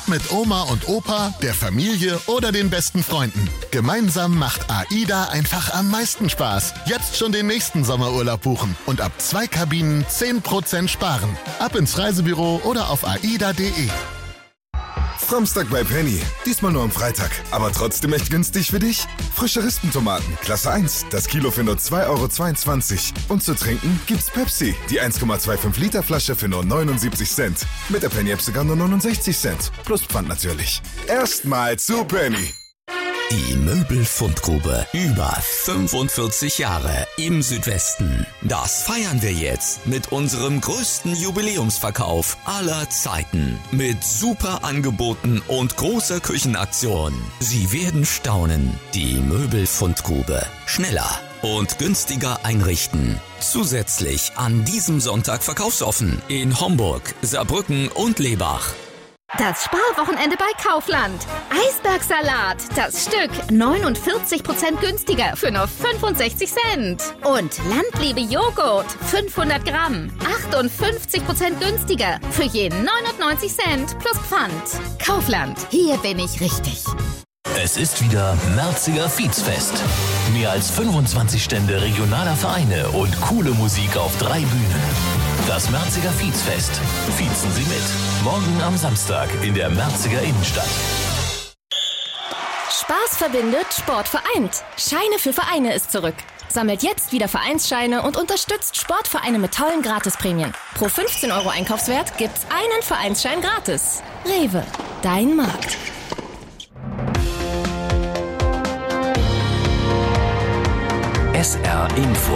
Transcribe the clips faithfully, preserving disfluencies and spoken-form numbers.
Ob mit Oma und Opa, der Familie oder den besten Freunden. Gemeinsam macht AIDA einfach am meisten Spaß. Jetzt schon den nächsten Sommerurlaub buchen und ab zwei Kabinen zehn Prozent sparen. Ab ins Reisebüro oder auf aida punkt de. Samstag bei Penny. Diesmal nur am Freitag. Aber trotzdem echt günstig für dich. Frische Rispentomaten, Klasse eins. Das Kilo für nur zwei Euro zweiundzwanzig. Und zu trinken gibt's Pepsi. Die eins Komma fünfundzwanzig Liter Flasche für nur neunundsiebzig Cent. Mit der Penny-App sogar nur neunundsechzig Cent. Plus Pfand natürlich. Erstmal zu Penny. Die Möbelfundgrube. Über fünfundvierzig Jahre im Südwesten. Das feiern wir jetzt mit unserem größten Jubiläumsverkauf aller Zeiten. Mit super Angeboten und großer Küchenaktion. Sie werden staunen. Die Möbelfundgrube. Schneller und günstiger einrichten. Zusätzlich an diesem Sonntag verkaufsoffen in Homburg, Saarbrücken und Lebach. Das Sparwochenende bei Kaufland. Eisbergsalat, das Stück neunundvierzig Prozent günstiger für nur fünfundsechzig Cent. Und Landliebe Joghurt, fünfhundert Gramm, achtundfünfzig Prozent günstiger für je neunundneunzig Cent plus Pfand. Kaufland, hier bin ich richtig. Es ist wieder Märziger Viehzfest. Mehr als fünfundzwanzig Stände regionaler Vereine und coole Musik auf drei Bühnen. Das Märziger Viehzfest. Viezen Sie mit. Morgen am Samstag in der Märziger Innenstadt. Spaß verbindet, Sport vereint. Scheine für Vereine ist zurück. Sammelt jetzt wieder Vereinsscheine und unterstützt Sportvereine mit tollen Gratisprämien. Pro fünfzehn Euro Einkaufswert gibt's einen Vereinsschein gratis. Rewe, dein Markt. S R Info.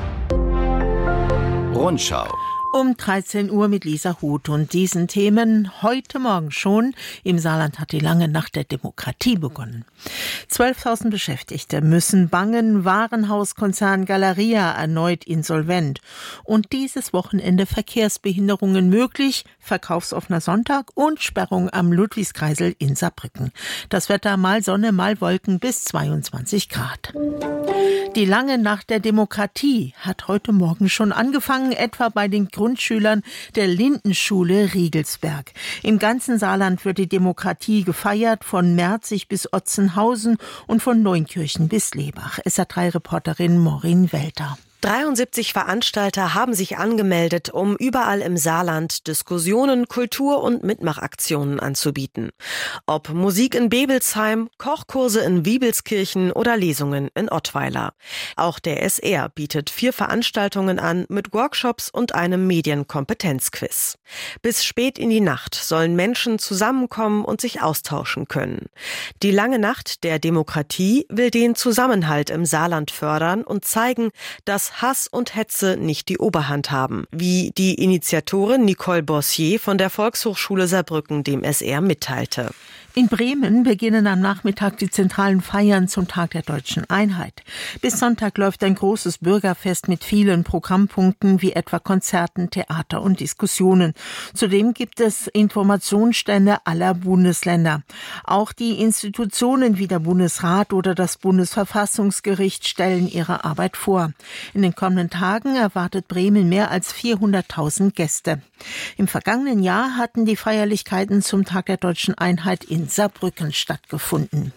Rundschau. Um dreizehn Uhr mit Lisa Huth und diesen Themen heute Morgen schon. Im Saarland hat die lange Nacht der Demokratie begonnen. zwölftausend Beschäftigte müssen bangen, Warenhauskonzern Galeria erneut insolvent. Und dieses Wochenende Verkehrsbehinderungen möglich, verkaufsoffener Sonntag und Sperrung am Ludwigskreisel in Saarbrücken. Das Wetter mal Sonne, mal Wolken bis zweiundzwanzig Grad. Die lange Nacht der Demokratie hat heute Morgen schon angefangen, etwa bei den Grundschülern der Lindenschule Riegelsberg. Im ganzen Saarland wird die Demokratie gefeiert, von Merzig bis Otzenhausen und von Neunkirchen bis Lebach. S R drei Reporterin Maureen Welter. dreiundsiebzig Veranstalter haben sich angemeldet, um überall im Saarland Diskussionen, Kultur- und Mitmachaktionen anzubieten. Ob Musik in Bebelsheim, Kochkurse in Wiebelskirchen oder Lesungen in Ottweiler. Auch der S R bietet vier Veranstaltungen an mit Workshops und einem Medienkompetenzquiz. Bis spät in die Nacht sollen Menschen zusammenkommen und sich austauschen können. Die lange Nacht der Demokratie will den Zusammenhalt im Saarland fördern und zeigen, dass Hass und Hetze nicht die Oberhand haben, wie die Initiatorin Nicole Bossier von der Volkshochschule Saarbrücken dem S R mitteilte. In Bremen beginnen am Nachmittag die zentralen Feiern zum Tag der Deutschen Einheit. Bis Sonntag läuft ein großes Bürgerfest mit vielen Programmpunkten wie etwa Konzerten, Theater und Diskussionen. Zudem gibt es Informationsstände aller Bundesländer. Auch die Institutionen wie der Bundesrat oder das Bundesverfassungsgericht stellen ihre Arbeit vor. In den kommenden Tagen erwartet Bremen mehr als vierhunderttausend Gäste. Im vergangenen Jahr hatten die Feierlichkeiten zum Tag der Deutschen Einheit in Saarbrücken stattgefunden.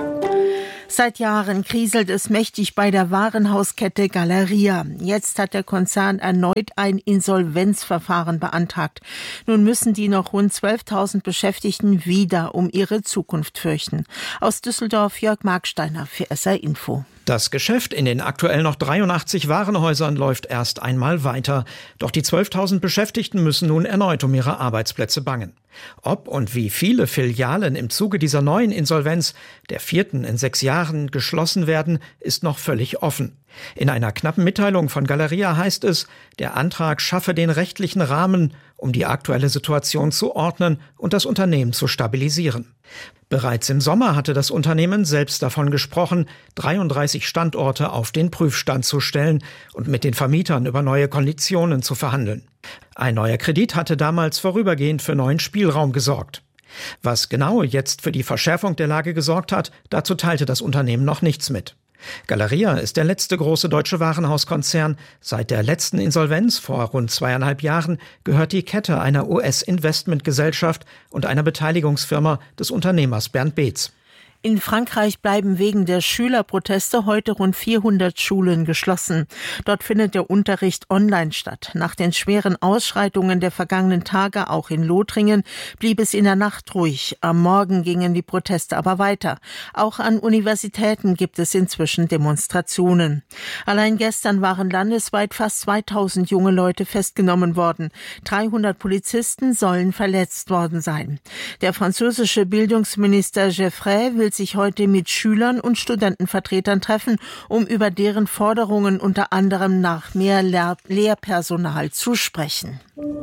Seit Jahren kriselt es mächtig bei der Warenhauskette Galeria. Jetzt hat der Konzern erneut ein Insolvenzverfahren beantragt. Nun müssen die noch rund zwölftausend Beschäftigten wieder um ihre Zukunft fürchten. Aus Düsseldorf Jörg Marksteiner für S R Info. Das Geschäft in den aktuell noch dreiundachtzig Warenhäusern läuft erst einmal weiter. Doch die zwölftausend Beschäftigten müssen nun erneut um ihre Arbeitsplätze bangen. Ob und wie viele Filialen im Zuge dieser neuen Insolvenz, der vierten in sechs Jahren, geschlossen werden, ist noch völlig offen. In einer knappen Mitteilung von Galeria heißt es, der Antrag schaffe den rechtlichen Rahmen, um die aktuelle Situation zu ordnen und das Unternehmen zu stabilisieren. Bereits im Sommer hatte das Unternehmen selbst davon gesprochen, dreiunddreißig Standorte auf den Prüfstand zu stellen und mit den Vermietern über neue Konditionen zu verhandeln. Ein neuer Kredit hatte damals vorübergehend für neuen Spielraum gesorgt. Was genau jetzt für die Verschärfung der Lage gesorgt hat, dazu teilte das Unternehmen noch nichts mit. Galeria ist der letzte große deutsche Warenhauskonzern. Seit der letzten Insolvenz vor rund zweieinhalb Jahren gehört die Kette einer U S-Investmentgesellschaft und einer Beteiligungsfirma des Unternehmers Bernd Beetz. In Frankreich bleiben wegen der Schülerproteste heute rund vierhundert Schulen geschlossen. Dort findet der Unterricht online statt. Nach den schweren Ausschreitungen der vergangenen Tage, auch in Lothringen, blieb es in der Nacht ruhig. Am Morgen gingen die Proteste aber weiter. Auch an Universitäten gibt es inzwischen Demonstrationen. Allein gestern waren landesweit fast zweitausend junge Leute festgenommen worden. dreihundert Polizisten sollen verletzt worden sein. Der französische Bildungsminister Geoffrey will sich heute mit Schülern und Studentenvertretern treffen, um über deren Forderungen unter anderem nach mehr Lehr- Lehrpersonal zu sprechen.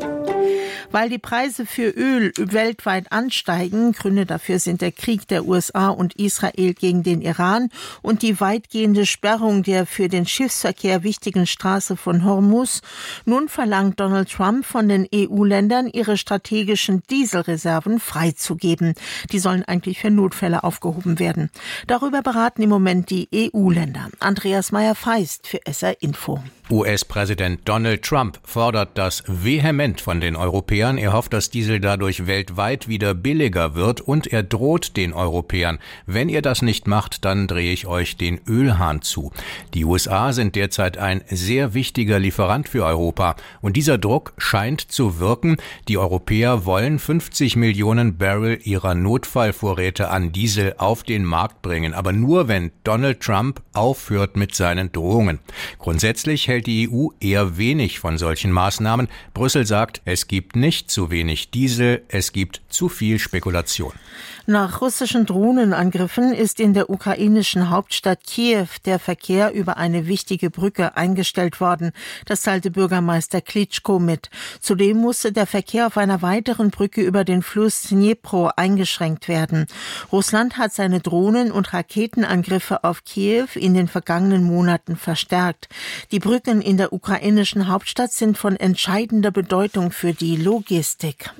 Weil die Preise für Öl weltweit ansteigen, Gründe dafür sind der Krieg der U S A und Israel gegen den Iran und die weitgehende Sperrung der für den Schiffsverkehr wichtigen Straße von Hormuz. Nun verlangt Donald Trump von den E U-Ländern, ihre strategischen Dieselreserven freizugeben. Die sollen eigentlich für Notfälle aufgehoben werden. Darüber beraten im Moment die E U-Länder. Andreas Meyer-Feist für S R Info. U S-Präsident Donald Trump fordert das vehement von den Europäern. Er hofft, dass Diesel dadurch weltweit wieder billiger wird und er droht den Europäern. Wenn ihr das nicht macht, dann drehe ich euch den Ölhahn zu. Die U S A sind derzeit ein sehr wichtiger Lieferant für Europa und dieser Druck scheint zu wirken. Die Europäer wollen fünfzig Millionen Barrel ihrer Notfallvorräte an Diesel auf den Markt bringen, aber nur wenn Donald Trump aufhört mit seinen Drohungen. Grundsätzlich hält die E U eher wenig von solchen Maßnahmen. Brüssel sagt, es gibt nicht zu wenig Diesel, es gibt zu viel Spekulation. Nach russischen Drohnenangriffen ist in der ukrainischen Hauptstadt Kiew der Verkehr über eine wichtige Brücke eingestellt worden. Das teilte Bürgermeister Klitschko mit. Zudem musste der Verkehr auf einer weiteren Brücke über den Fluss Dnipro eingeschränkt werden. Russland hat seine Drohnen- und Raketenangriffe auf Kiew in den vergangenen Monaten verstärkt. Die Brücken in der ukrainischen Hauptstadt sind von entscheidender Bedeutung für die Logistik.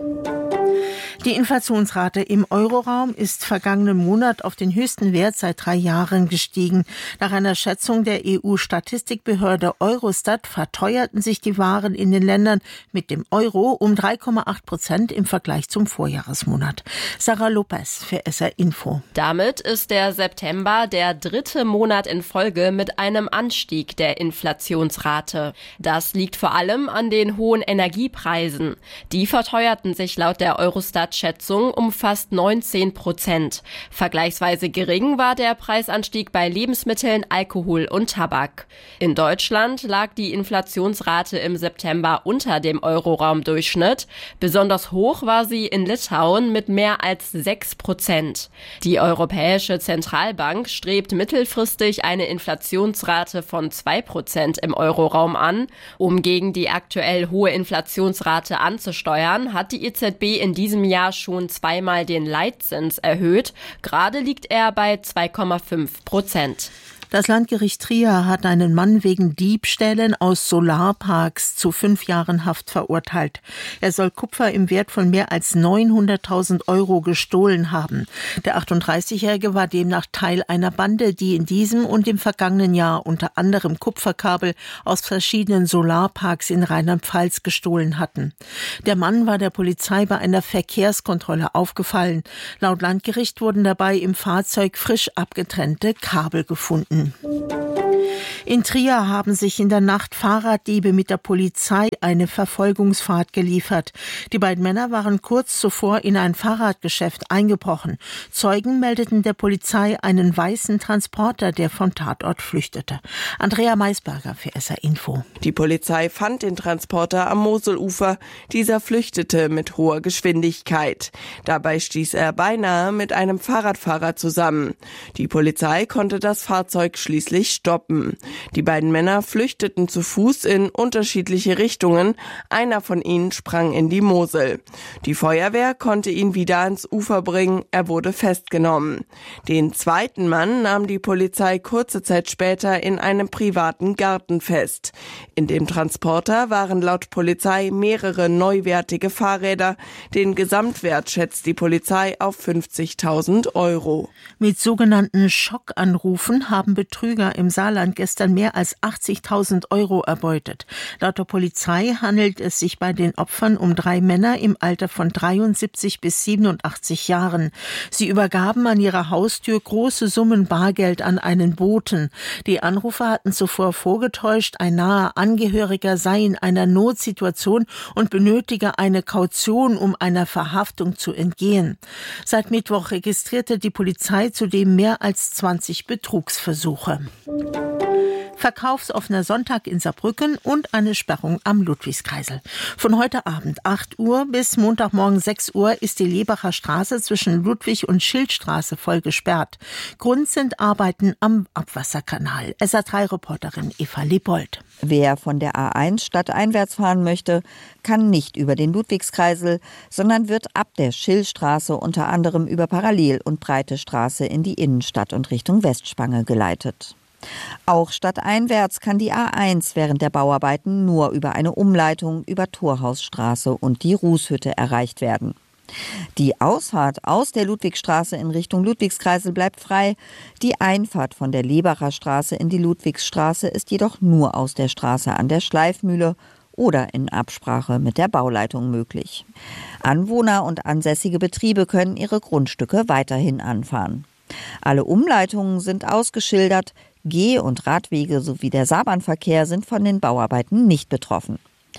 Die Inflationsrate im Euroraum ist vergangenen Monat auf den höchsten Wert seit drei Jahren gestiegen. Nach einer Schätzung der E U-Statistikbehörde Eurostat verteuerten sich die Waren in den Ländern mit dem Euro um drei Komma acht Prozent im Vergleich zum Vorjahresmonat. Sarah Lopez für S R Info. Damit ist der September der dritte Monat in Folge mit einem Anstieg der Inflationsrate. Das liegt vor allem an den hohen Energiepreisen. Die verteuerten sich laut der Eurostat-Schätzung um fast neunzehn Prozent. Vergleichsweise gering war der Preisanstieg bei Lebensmitteln, Alkohol und Tabak. In Deutschland lag die Inflationsrate im September unter dem Euroraumdurchschnitt. Besonders hoch war sie in Litauen mit mehr als sechs Prozent. Die Europäische Zentralbank strebt mittelfristig eine Inflationsrate von zwei Prozent im Euroraum an. Um gegen die aktuell hohe Inflationsrate anzusteuern, hat die E Z B in diesem Jahr schon zweimal den Leitzins erhöht. Gerade liegt er bei zwei Komma fünf Prozent. Das Landgericht Trier hat einen Mann wegen Diebstählen aus Solarparks zu fünf Jahren Haft verurteilt. Er soll Kupfer im Wert von mehr als neunhunderttausend Euro gestohlen haben. Der achtunddreißigjährige war demnach Teil einer Bande, die in diesem und im vergangenen Jahr unter anderem Kupferkabel aus verschiedenen Solarparks in Rheinland-Pfalz gestohlen hatten. Der Mann war der Polizei bei einer Verkehrskontrolle aufgefallen. Laut Landgericht wurden dabei im Fahrzeug frisch abgetrennte Kabel gefunden. In Trier haben sich in der Nacht Fahrraddiebe mit der Polizei eine Verfolgungsfahrt geliefert. Die beiden Männer waren kurz zuvor in ein Fahrradgeschäft eingebrochen. Zeugen meldeten der Polizei einen weißen Transporter, der vom Tatort flüchtete. Andrea Maisberger für S R Info. Die Polizei fand den Transporter am Moselufer. Dieser flüchtete mit hoher Geschwindigkeit. Dabei stieß er beinahe mit einem Fahrradfahrer zusammen. Die Polizei konnte das Fahrzeug schließlich stoppen. Die beiden Männer flüchteten zu Fuß in unterschiedliche Richtungen. Einer von ihnen sprang in die Mosel. Die Feuerwehr konnte ihn wieder ans Ufer bringen. Er wurde festgenommen. Den zweiten Mann nahm die Polizei kurze Zeit später in einem privaten Garten fest. In dem Transporter waren laut Polizei mehrere neuwertige Fahrräder. Den Gesamtwert schätzt die Polizei auf fünfzigtausend Euro. Mit sogenannten Schockanrufen haben Betrüger im Saarland gestern mehr als achtzigtausend Euro erbeutet. Laut der Polizei handelt es sich bei den Opfern um drei Männer im Alter von dreiundsiebzig bis siebenundachtzig Jahren. Sie übergaben an ihrer Haustür große Summen Bargeld an einen Boten. Die Anrufer hatten zuvor vorgetäuscht, ein naher Angehöriger sei in einer Notsituation und benötige eine Kaution, um einer Verhaftung zu entgehen. Seit Mittwoch registrierte die Polizei zudem mehr als zwanzig Betrugsversuche. Verkaufsoffener Sonntag in Saarbrücken und eine Sperrung am Ludwigskreisel. Von heute Abend acht Uhr bis Montagmorgen sechs Uhr ist die Lebacher Straße zwischen Ludwig- und Schildstraße voll gesperrt. Grund sind Arbeiten am Abwasserkanal. S R drei Reporterin Eva Lebold. Wer von der A eins stadteinwärts fahren möchte, kann nicht über den Ludwigskreisel, sondern wird ab der Schillstraße unter anderem über Parallel- und Breite Straße in die Innenstadt und Richtung Westspange geleitet. Auch stadteinwärts kann die A eins während der Bauarbeiten nur über eine Umleitung über Torhausstraße und die Rußhütte erreicht werden. Die Ausfahrt aus der Ludwigstraße in Richtung Ludwigskreisel bleibt frei. Die Einfahrt von der Lebacher Straße in die Ludwigsstraße ist jedoch nur aus der Straße an der Schleifmühle oder in Absprache mit der Bauleitung möglich. Anwohner und ansässige Betriebe können ihre Grundstücke weiterhin anfahren. Alle Umleitungen sind ausgeschildert. Geh- und Radwege sowie der Saarbahnverkehr sind von den Bauarbeiten nicht betroffen.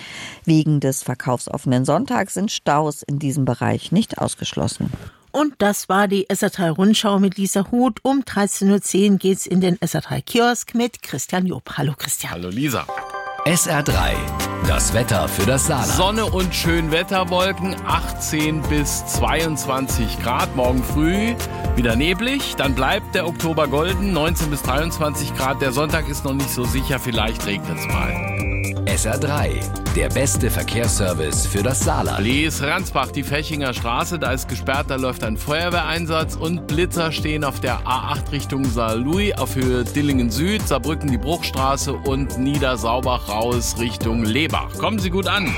Wegen des verkaufsoffenen Sonntags sind Staus in diesem Bereich nicht ausgeschlossen. Und das war die S R drei Rundschau mit Lisa Huth. Um dreizehn Uhr zehn geht's in den S R drei Kiosk mit Christian Job. Hallo Christian. Hallo Lisa. S R drei, das Wetter für das Saarland. Sonne und Schönwetterwolken, achtzehn bis zweiundzwanzig Grad. Morgen früh wieder neblig, dann bleibt der Oktober golden, neunzehn bis dreiundzwanzig Grad. Der Sonntag ist noch nicht so sicher, vielleicht regnet es mal. S R drei, der beste Verkehrsservice für das Saarland. Lees-Ransbach, die Fechinger Straße, da ist gesperrt, da läuft ein Feuerwehreinsatz und Blitzer stehen auf der A acht Richtung Saarlouis auf Höhe Dillingen Süd, Saarbrücken die Bruchstraße und Niedersaubach raus Richtung Lebach. Kommen Sie gut an.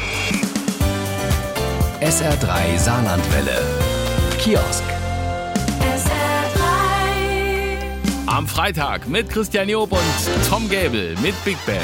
S R drei Saarlandwelle. Kiosk. S R drei. Am Freitag mit Christian Job und Tom Gäbel mit Big Band.